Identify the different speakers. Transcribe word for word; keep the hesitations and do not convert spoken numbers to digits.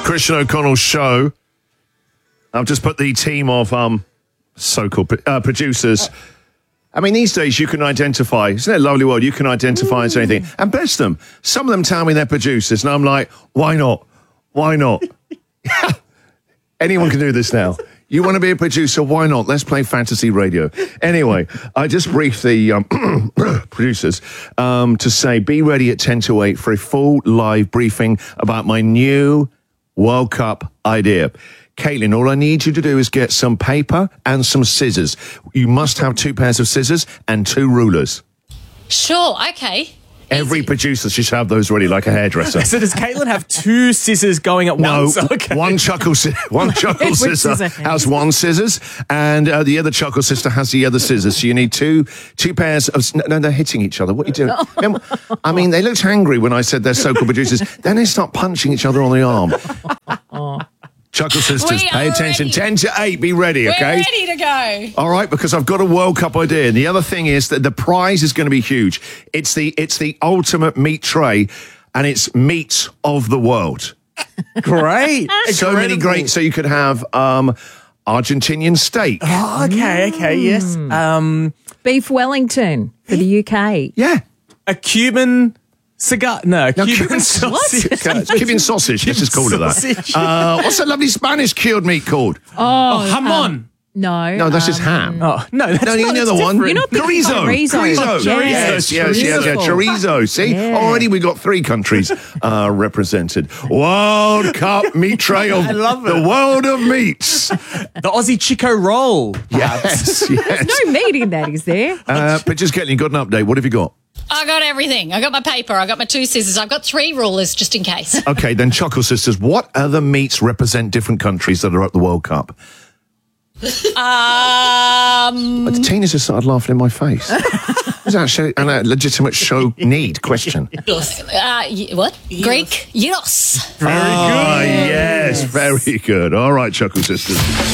Speaker 1: Christian O'Connell's show. I've just put the team of um, so-called uh, producers. I mean, these days you can identify. Isn't it a lovely world? You can identify as anything. And bless them. Some of them tell me they're producers, and I'm like, why not? Why not? Anyone can do this now. You want to be a producer? Why not? Let's play fantasy radio. Anyway, I just briefed the um, producers um, to say, be ready at ten to eight for a full live briefing about my new World Cup idea. Caitlin, all I need you to do is get some paper and some scissors. You must have two pairs of scissors and two rulers.
Speaker 2: Sure, okay.
Speaker 1: Every
Speaker 2: Easy.
Speaker 1: producer should have those ready, like a hairdresser.
Speaker 3: So does Caitlin have two scissors going at
Speaker 1: No,
Speaker 3: once? Okay.
Speaker 1: one chuckle, si- one chuckle
Speaker 4: Which
Speaker 1: sister
Speaker 4: scissor?
Speaker 1: has one scissors, and uh, the other chuckle sister has the other scissors. So you need two two pairs of. No, no they're hitting each other. What are you doing? Remember, I mean, they looked angry when I said they're so-called producers. Then they start punching each other on the arm. Chuckle sisters,
Speaker 2: We
Speaker 1: pay
Speaker 2: are
Speaker 1: attention.
Speaker 2: ready.
Speaker 1: Ten to eight, be ready, okay?
Speaker 2: We're ready to go.
Speaker 1: All right, because I've got a World Cup idea. And the other thing is that the prize is going to be huge. It's the it's the ultimate meat tray, and it's meats of the world.
Speaker 3: Great.
Speaker 1: So many great. So you could have um, Argentinian steak.
Speaker 3: Oh, okay, okay, yes. Um,
Speaker 4: Beef Wellington for the U K.
Speaker 1: Yeah.
Speaker 3: a Cuban cigar. No,
Speaker 1: No,
Speaker 3: Cuban,
Speaker 1: Cuban
Speaker 3: sausage.
Speaker 1: sausage. Cuban sausage. Let's just call it that.
Speaker 3: sausage.
Speaker 1: Uh, what's that lovely Spanish cured meat called?
Speaker 3: Oh, jamon.
Speaker 4: No.
Speaker 1: No, that's
Speaker 4: um,
Speaker 1: just ham.
Speaker 3: Oh, no, that's
Speaker 1: No, you
Speaker 3: not,
Speaker 1: know
Speaker 3: it's
Speaker 1: the one.
Speaker 3: different.
Speaker 4: You're not thinking
Speaker 1: Chorizo.
Speaker 4: about chorizo.
Speaker 1: Chorizo.
Speaker 4: Yes,
Speaker 1: Yes, yes, yes, yes. Chorizo. See,
Speaker 4: Yeah.
Speaker 1: already we got three countries uh, represented. World Cup meat tray of
Speaker 3: I love it.
Speaker 1: the world of meats.
Speaker 3: The Aussie Chico roll.
Speaker 1: Yes, yes.
Speaker 4: No meat in that, is there?
Speaker 1: Uh, but just getting, you got an update. What have you got?
Speaker 2: I got everything. I got my paper. I got my two scissors. I've got three rulers just in case.
Speaker 1: Okay, then Chuckle Sisters, what other meats represent different countries that are at the World Cup?
Speaker 2: Um,
Speaker 1: But Tina's just started laughing in my face. Is that show, and a legitimate show need question?
Speaker 2: uh, y- what? Greek? Yes.
Speaker 1: Very good. Ah, yes, very good. All right, Chuckle Sisters.